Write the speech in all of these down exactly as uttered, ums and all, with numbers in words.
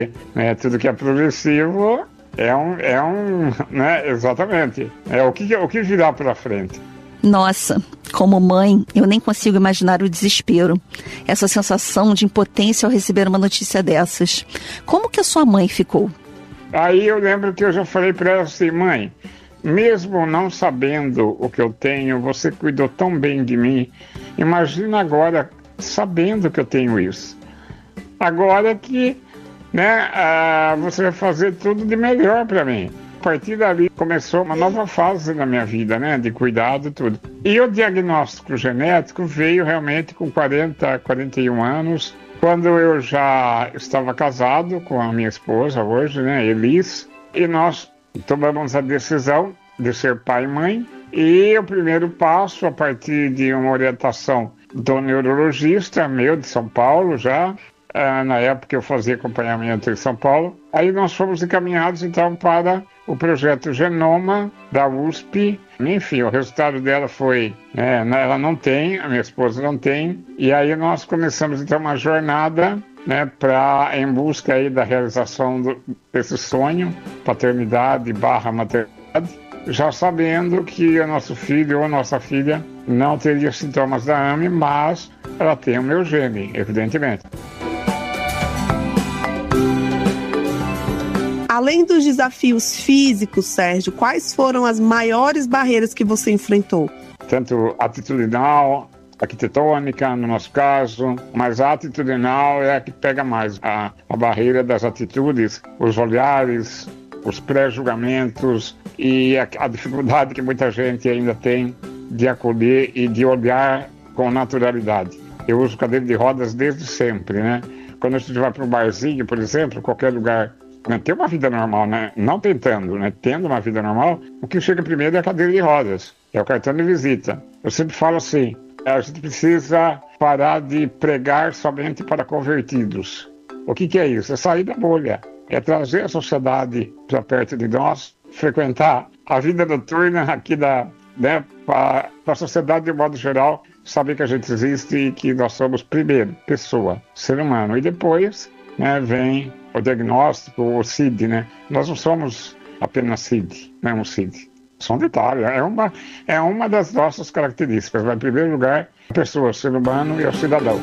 né? Tudo que é progressivo é um, é um, né? Exatamente. É o que, o que virá pela frente. Nossa, como mãe, eu nem consigo imaginar o desespero. Essa sensação de impotência ao receber uma notícia dessas. Como que a sua mãe ficou? Aí eu lembro que eu já falei para ela assim, mãe, mesmo não sabendo o que eu tenho, você cuidou tão bem de mim. Imagina agora sabendo que eu tenho isso. Agora que, né, ah, você vai fazer tudo de melhor para mim. A partir dali começou uma nova fase na minha vida, né, de cuidado e tudo. E o diagnóstico genético veio realmente com quarenta, quarenta e um anos, quando eu já estava casado com a minha esposa hoje, né, Elis, e nós tomamos a decisão de ser pai e mãe. E o primeiro passo, a partir de uma orientação do neurologista meu de São Paulo já, Uh, na época eu fazia acompanhamento em São Paulo, aí nós fomos encaminhados então para o projeto Genoma da U S P. Enfim, o resultado dela foi, né, ela não tem, a minha esposa não tem, e aí nós começamos então uma jornada, né, pra, em busca aí da realização do, desse sonho, paternidade barra maternidade, já sabendo que o nosso filho ou nossa filha não teria sintomas da A M E, mas ela tem o meu gene, evidentemente. Além dos desafios físicos, Sérgio, quais foram as maiores barreiras que você enfrentou? Tanto atitudinal, arquitetônica, no nosso caso, mas a atitudinal é a que pega mais. A, a barreira das atitudes, os olhares, os pré-julgamentos e a, a dificuldade que muita gente ainda tem de acolher e de olhar com naturalidade. Eu uso cadeira de rodas desde sempre, né? Quando a gente vai para um barzinho, por exemplo, qualquer lugar, né, ter uma vida normal, né? Não tentando, né? Tendo uma vida normal, o que chega primeiro é a cadeira de rodas, é o cartão de visita. Eu sempre falo assim, a gente precisa parar de pregar somente para convertidos. O que que é isso? É sair da bolha, é trazer a sociedade para perto de nós, frequentar a vida noturna aqui da, né, para a sociedade de modo geral, saber que a gente existe e que nós somos primeiro, pessoa, ser humano, e depois, né, vem o diagnóstico, o C I D, né? Nós não somos apenas C I D, não é um C I D. Só um detalhe, é uma, é uma das nossas características. Mas, em primeiro lugar, a pessoa, o ser humano e o cidadão.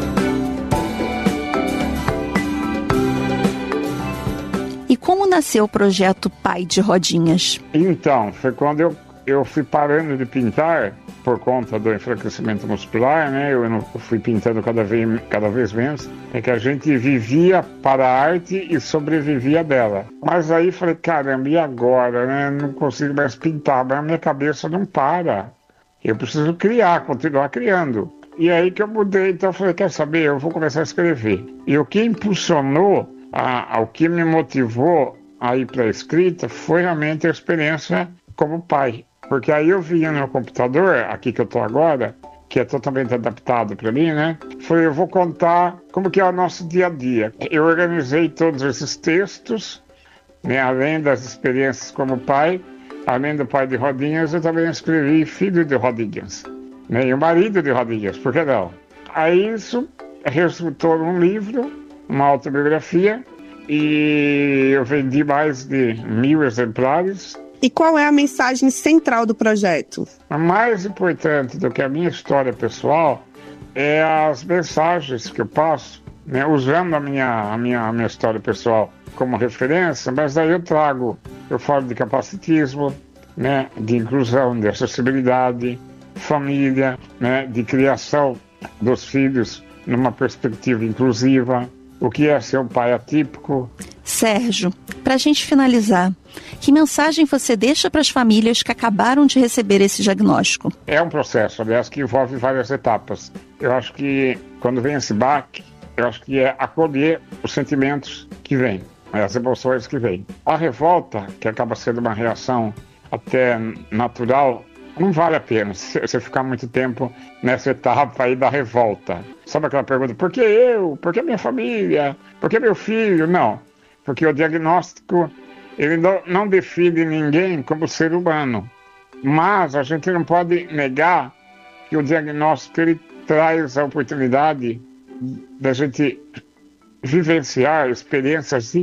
E como nasceu o projeto Pai de Rodinhas? Então, foi quando eu, eu fui parando de pintar, por conta do enfraquecimento muscular, né? Eu, eu fui pintando cada vez, cada vez menos. É que a gente vivia para a arte e sobrevivia dela. Mas aí falei, caramba, e agora, né? Não consigo mais pintar, mas a minha cabeça não para. Eu preciso criar, continuar criando. E aí que eu mudei, então eu falei, quer saber, eu vou começar a escrever. E o que impulsionou, a, o que me motivou a ir para a escrita foi realmente a experiência como pai. Porque aí eu vinha no computador, aqui que eu estou agora, que é totalmente adaptado para mim, né? Falei, eu vou contar como que é o nosso dia a dia. Eu organizei todos esses textos, né? Além das experiências como pai, além do pai de Rodinhas, eu também escrevi Filho de Rodinhas, né? E o marido de Rodinhas, por que não? Aí isso resultou num livro, uma autobiografia, e eu vendi mais de mil exemplares. E qual é a mensagem central do projeto? A mais importante do que a minha história pessoal é as mensagens que eu passo, né, usando a minha, a, minha, a minha história pessoal como referência, mas daí eu trago, eu falo de capacitismo, né, de inclusão, de acessibilidade, família, né, de criação dos filhos numa perspectiva inclusiva, o que é ser um pai atípico. Sérgio, para a gente finalizar, que mensagem você deixa para as famílias que acabaram de receber esse diagnóstico? É um processo, aliás, que envolve várias etapas. Eu acho que quando vem esse baque, eu acho que é acolher os sentimentos que vêm, as emoções que vêm. A revolta, que acaba sendo uma reação até natural, não vale a pena você ficar muito tempo nessa etapa aí da revolta. Sabe aquela pergunta, por que eu? Por que minha família? Por que meu filho? Não, porque o diagnóstico, ele não, não define ninguém como ser humano. Mas a gente não pode negar que o diagnóstico, ele traz a oportunidade da gente vivenciar experiências